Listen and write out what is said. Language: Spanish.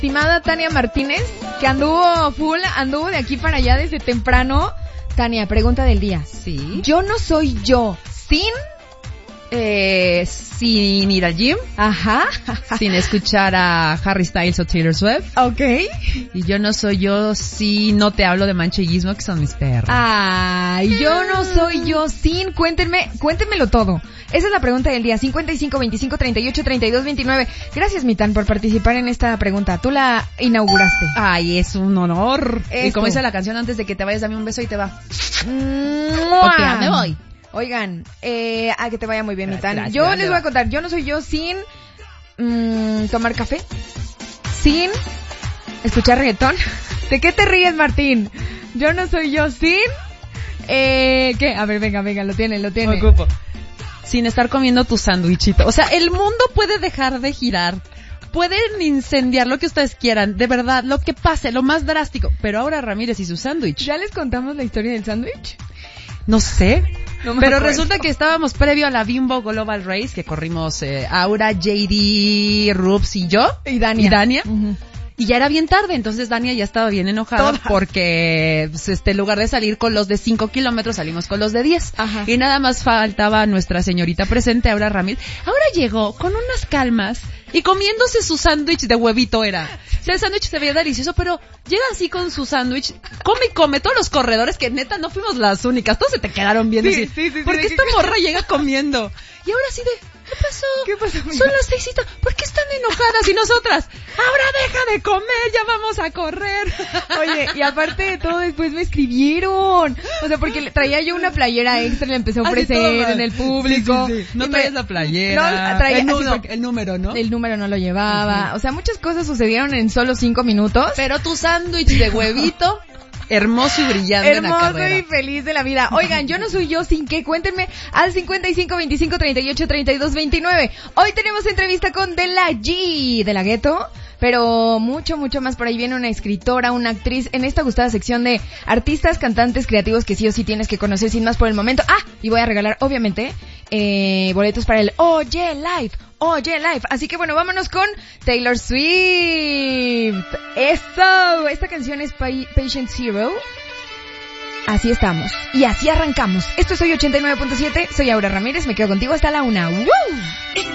estimada Tania Martínez, que anduvo de aquí para allá desde temprano. Tania, pregunta del día. Sí. Yo no soy yo sin ir al gym. Ajá. Sin escuchar a Harry Styles o Taylor Swift. Ok. Y yo no soy yo si no te hablo de mancheguismo, que son mis perros. Ay, yo no soy yo sin... Cuéntemelo todo. Esa es la pregunta del día. 55 25 38 32 29. Gracias, Mitán, por participar en esta pregunta. Tú la inauguraste. Ay, es un honor. Esto. Y como dice la canción, antes de que te vayas, dame un beso y te va. Ok, ya me voy. Oigan, que te vaya muy bien, Mitán. Gracias, Yo les voy a contar, yo no soy yo sin tomar café, sin escuchar reggaetón. ¿De qué te ríes, Martín? Yo no soy yo sin... ¿qué? A ver, venga, lo tiene. Me ocupo. Sin estar comiendo tu sándwichito. O sea, el mundo puede dejar de girar. Pueden incendiar lo que ustedes quieran. De verdad, lo que pase, lo más drástico. Pero ahora Ramírez y su sándwich. ¿Ya les contamos la historia del sándwich? No sé. No me pero acuerdo. resulta que estábamos previo a la Bimbo Global Race, que corrimos Aura, JD, Rups y yo. Y Dania. Uh-huh. Y ya era bien tarde, entonces Dania ya estaba bien enojada porque pues, en lugar de salir con los de 5 kilómetros, salimos con los de 10. Ajá. Y nada más faltaba nuestra señorita presente, Aura Ramírez. Ahora llegó con unas calmas y comiéndose su sándwich de huevito era. O sea, el sándwich se veía delicioso, pero llega así con su sándwich, come, todos los corredores, que neta no fuimos las únicas, todos se te quedaron viendo así. Sí, porque esta morra llega comiendo. Y ahora sí de... ¿Qué pasó? Son las 6:00. ¿Por qué están enojadas? Y nosotras, ahora deja de comer, ya vamos a correr. Oye, y aparte de todo, después me escribieron. O sea, porque traía yo una playera extra, le empecé a ofrecer en el público. Sí. No traías la playera. No, traía el número, ¿no? El número no lo llevaba. Uh-huh. O sea, muchas cosas sucedieron en solo 5 minutos. Pero tu sándwich de huevito... hermoso y brillante en la carrera. Hermoso y feliz de la vida. Oigan, yo no soy yo sin qué. Cuéntenme al 55 25 38 32 29. Hoy tenemos entrevista con De La Ghetto, pero mucho más. Por ahí viene una escritora, una actriz, en esta gustada sección de artistas, cantantes, creativos que sí o sí tienes que conocer sin más por el momento. Y voy a regalar, obviamente, boletos para el Oye Live. Así que bueno, vámonos con Taylor Swift. Eso, esta canción es Patient Zero. Así estamos. Y así arrancamos. Esto es Hoy 89.7. Soy Aura Ramírez. Me quedo contigo hasta la 1. ¡Woo!